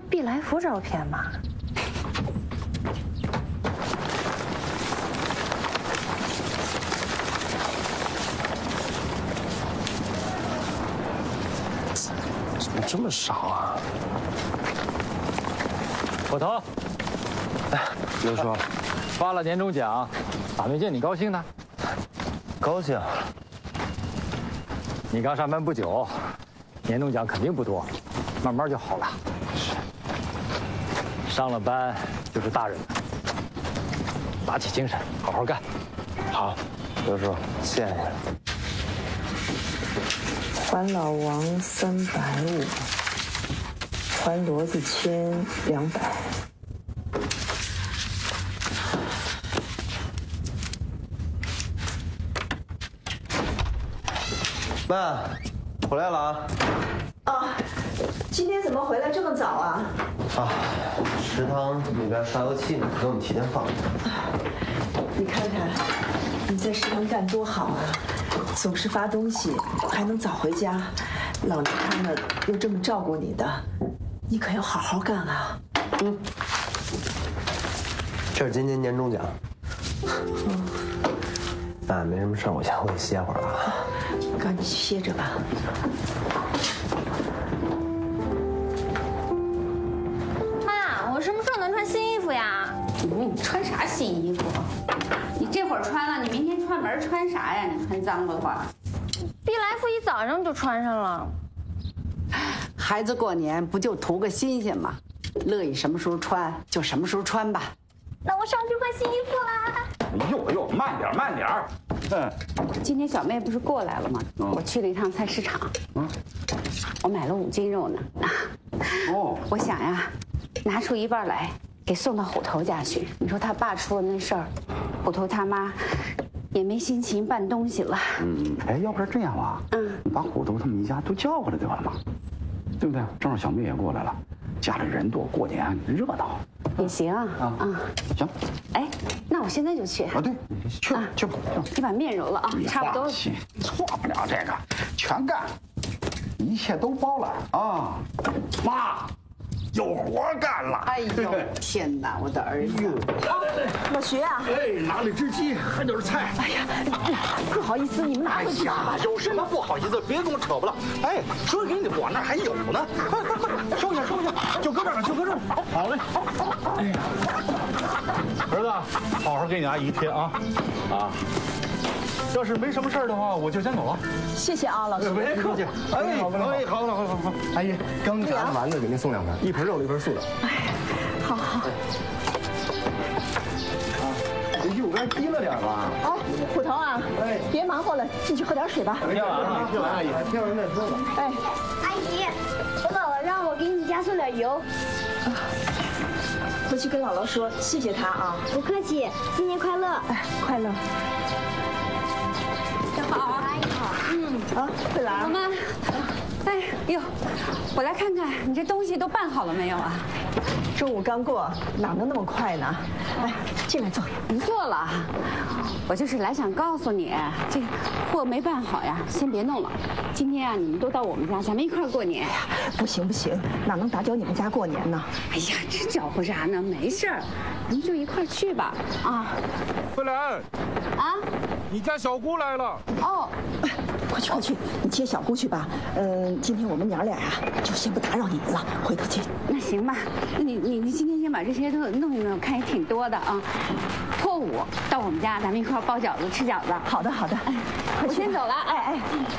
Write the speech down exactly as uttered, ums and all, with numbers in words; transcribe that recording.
毕来福照片吗？ 怎么这么少啊？ 捕头， 哎，刘叔， 发了年终奖，咋没见你高兴呢？ 高兴。 你刚上班不久，年终奖肯定不多，慢慢就好了。是。上了班就是大人了，打起精神，好好干。 好，刘叔，谢谢你。 还老王三百五，还骡子签两百。 妈，回来了啊！ 哦，今天怎么回来这么早啊？ 啊，食堂里边刷油漆呢，给我们提前放的。 你看看，你在食堂干多好啊，总是发东西，还能早回家，老娘他们又这么照顾你的，你可要好好干啊！ 嗯，这是今年年终奖。嗯，那没什么事儿，我先回去歇会儿啊。 赶紧歇着吧。 妈，我什么时候能穿新衣服呀？ 嗯，你穿啥新衣服？你这会儿穿了，你明天出门穿啥呀？你穿脏了的话。 毕来福一早上就穿上了。 孩子过年不就图个新鲜吗？乐意什么时候穿就什么时候穿吧。 那我上去换新衣服啦。 哎呦哎呦，慢点慢点儿。嗯， 今天小妹不是过来了吗？ 嗯、 我去了一趟菜市场，嗯，我买了五斤肉呢。 哦， 我想呀，拿出一半来给送到虎头家去。你说他爸出了那事儿，虎头他妈也没心情办东西了。 嗯，哎，要不然这样吧，嗯，你把虎头他们一家都叫过来得了嘛，对不对？正好小妹也过来了，家里人多，过年热闹。 也行啊啊，行。 哎，那我现在就去啊，对，去啊， 去。 你把面揉了啊，差不多了。 错不了这个，全干，一切都包了啊！妈，有活干了！ 哎呦，天哪，我的儿子！ 老徐啊！ 哎，拿了只鸡，还有菜。 哎呀，不好意思，你们拿回去吧。 哎呀，有什么不好意思？别跟我扯不了。哎，说给你，我那还有呢。快快快，收下收下，就搁这儿了，就搁这儿。好嘞。哎呀，儿子，好好给你阿姨贴啊啊！要是没什么事儿的话，我就先走了。 谢谢啊，老徐。 别客气。哎，好，哎，好了好了好了。 阿姨，刚炸的丸子给您送两盘，一盆肉，一盆素的。 哎，好好。 这肉干低了点吧？ 哎，虎头啊，哎，别忙活了，进去喝点水吧。 贴完了，贴完，阿姨，贴完再说吧。 哎， 阿姨，我姥姥让我给你家送点油。 回去跟姥姥说，谢谢她啊。 不客气，新年快乐。 哎，快乐。 正好，阿姨好。嗯啊，慧兰。 妈妈，哎呦，我来看看你这东西都办好了没有啊？ 中午刚过，哪能那么快呢？来，进来坐。 不做了，我就是来想告诉你，这个货没办好呀，先别弄了。今天啊，你们都到我们家，咱们一块儿过年。 不行不行，哪能打搅你们家过年呢？ 哎呀，这搅和啥呢？没事儿，咱们就一块儿去吧。啊， 慧兰， 啊， 你家小姑来了。 哦， 快去快去，你接小姑去吧。嗯，今天我们娘俩呀，就先不打扰你们了，回头见。 那行吧，那你你你今天先把这些都弄一弄，看也挺多的啊。破五到我们家，咱们一块儿包饺子吃饺子。 好的好的，哎， 我先走了，哎哎。